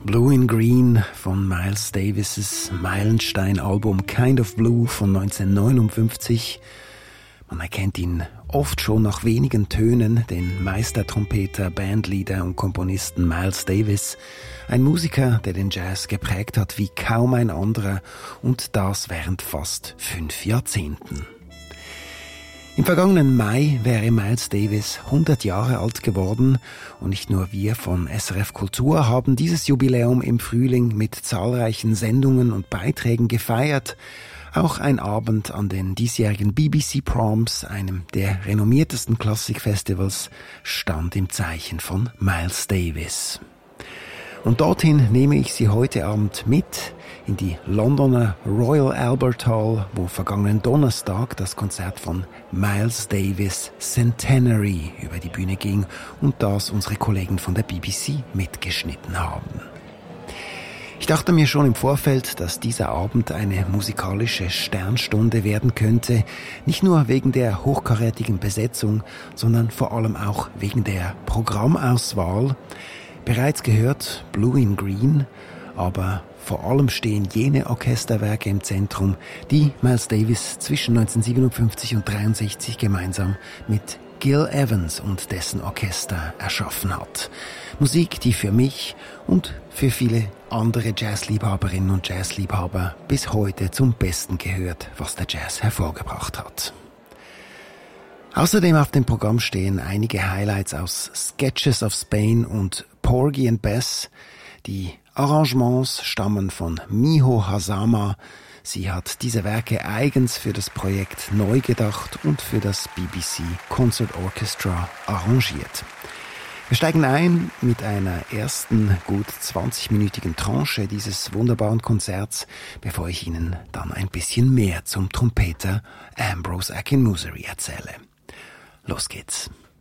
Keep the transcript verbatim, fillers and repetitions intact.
Blue in Green von Miles Davis' Meilenstein-Album Kind of Blue von neunzehnhundertneunundfünfzig. Man erkennt ihn oft schon nach wenigen Tönen, den Meistertrompeter, Bandleader und Komponisten Miles Davis. Ein Musiker, der den Jazz geprägt hat wie kaum ein anderer und das während fast fünf Jahrzehnten. Im vergangenen Mai wäre Miles Davis hundert Jahre alt geworden und nicht nur wir von S R F Kultur haben dieses Jubiläum im Frühling mit zahlreichen Sendungen und Beiträgen gefeiert. Auch ein Abend an den diesjährigen B B C Proms, einem der renommiertesten Klassikfestivals, stand im Zeichen von Miles Davis. Und dorthin nehme ich Sie heute Abend mit in die Londoner Royal Albert Hall, wo vergangenen Donnerstag das Konzert von Miles Davis Centenary über die Bühne ging und das unsere Kollegen von der B B C mitgeschnitten haben. Ich dachte mir schon im Vorfeld, dass dieser Abend eine musikalische Sternstunde werden könnte, nicht nur wegen der hochkarätigen Besetzung, sondern vor allem auch wegen der Programmauswahl. Bereits gehört Blue in Green, aber vor allem stehen jene Orchesterwerke im Zentrum, die Miles Davis zwischen neunzehnhundertsiebenundfünfzig und dreiundsechzig gemeinsam mit Gil Evans und dessen Orchester erschaffen hat. Musik, die für mich und für viele andere Jazzliebhaberinnen und Jazzliebhaber bis heute zum Besten gehört, was der Jazz hervorgebracht hat. Außerdem auf dem Programm stehen einige Highlights aus Sketches of Spain und Porgy and Bess. Die Arrangements stammen von Miho Hazama. Sie hat diese Werke eigens für das Projekt neu gedacht und für das B B C Concert Orchestra arrangiert. Wir steigen ein mit einer ersten gut zwanzigminütigen Tranche dieses wunderbaren Konzerts, bevor ich Ihnen dann ein bisschen mehr zum Trompeter Ambrose Akinmusire erzähle. Los geht's.